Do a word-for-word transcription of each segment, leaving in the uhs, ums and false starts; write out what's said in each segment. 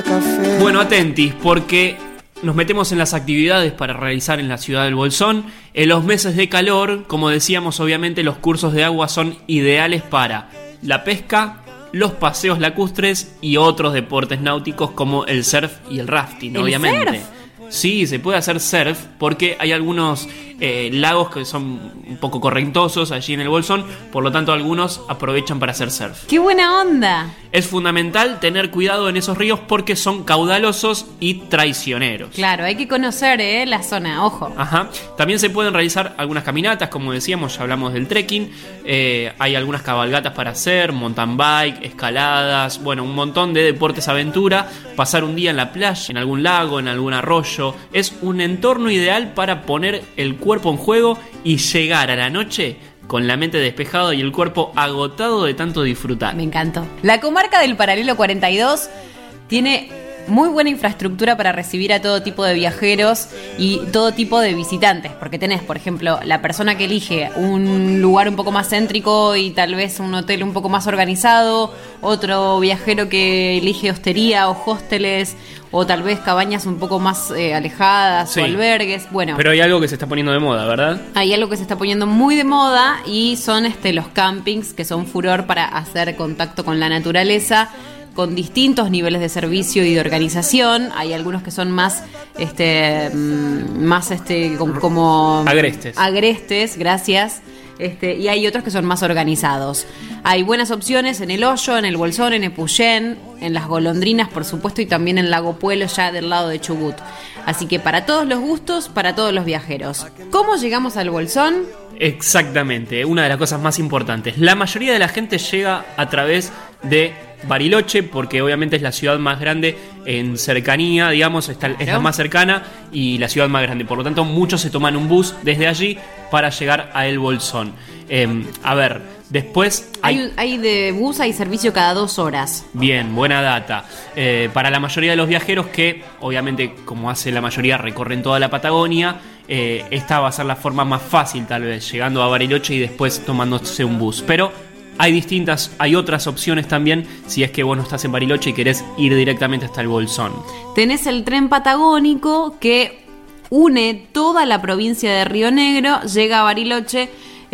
Café. Bueno, atentis, porque nos metemos en las actividades para realizar en la ciudad del Bolsón. En los meses de calor, como decíamos, obviamente los cursos de agua son ideales para la pesca, los paseos lacustres y otros deportes náuticos como el surf y el rafting, ¿El obviamente. surf? Sí, se puede hacer surf porque hay algunos eh, lagos que son un poco correntosos allí en el Bolsón, por lo tanto algunos aprovechan para hacer surf. ¡Qué buena onda! Es fundamental tener cuidado en esos ríos porque son caudalosos y traicioneros. Claro, hay que conocer eh, la zona, ojo. Ajá. También se pueden realizar algunas caminatas, como decíamos, ya hablamos del trekking. Eh, hay algunas cabalgatas para hacer, mountain bike, escaladas, bueno, un montón de deportes aventura. Pasar un día en la playa, en algún lago, en algún arroyo. Es un entorno ideal para poner el cuerpo en juego y llegar a la noche con la mente despejada y el cuerpo agotado de tanto disfrutar. Me encantó. La comarca del Paralelo cuarenta y dos tiene muy buena infraestructura para recibir a todo tipo de viajeros y todo tipo de visitantes, porque tenés, por ejemplo, la persona que elige un lugar un poco más céntrico y tal vez un hotel un poco más organizado, otro viajero que elige hostería o hosteles, o tal vez cabañas un poco más eh, alejadas, Sí. o albergues. Bueno, Pero hay algo que se está poniendo de moda, ¿verdad? hay algo que se está poniendo muy de moda y son este los campings, que son furor para hacer contacto con la naturaleza, con distintos niveles de servicio y de organización. Hay algunos que son más este mm, más este com- como Agrestes. agrestes, gracias. Este, y hay otros que son más organizados. Hay buenas opciones en El Hoyo, en El Bolsón, en Epuyén, en Las Golondrinas, por supuesto, y también en Lago Puelo, ya del lado de Chubut. Así que para todos los gustos, para todos los viajeros. ¿Cómo llegamos al Bolsón? Exactamente, una de las cosas más importantes. La mayoría de la gente llega a través de Bariloche, porque obviamente es la ciudad más grande en cercanía, digamos, está, es la más cercana y la ciudad más grande. Por lo tanto, muchos se toman un bus desde allí para llegar a El Bolsón. Eh, a ver, después hay... Hay, hay de bus, hay servicio cada dos horas. Bien, buena data. Eh, para la mayoría de los viajeros que, obviamente, como hace la mayoría, recorren toda la Patagonia, eh, esta va a ser la forma más fácil, tal vez, llegando a Bariloche y después tomándose un bus. Pero hay distintas, hay otras opciones también, si es que vos no estás en Bariloche y querés ir directamente hasta el Bolsón. Tenés el tren patagónico que une toda la provincia de Río Negro, llega a Bariloche,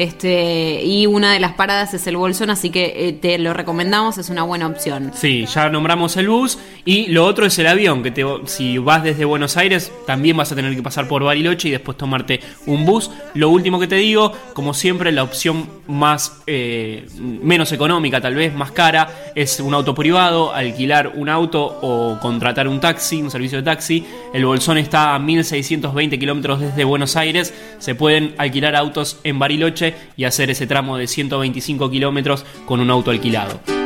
este, y una de las paradas es el Bolsón, así que eh, te lo recomendamos, es una buena opción. Sí, ya nombramos el bus y lo otro es el avión, que te, si vas desde Buenos Aires también vas a tener que pasar por Bariloche y después tomarte un bus. Lo último que te digo, como siempre, la opción más eh, menos económica, tal vez más cara, es un auto privado, alquilar un auto o contratar un taxi, un servicio de taxi. El Bolsón está a mil seiscientos veinte kilómetros desde Buenos Aires, se pueden alquilar autos en Bariloche y hacer ese tramo de ciento veinticinco kilómetros con un auto alquilado.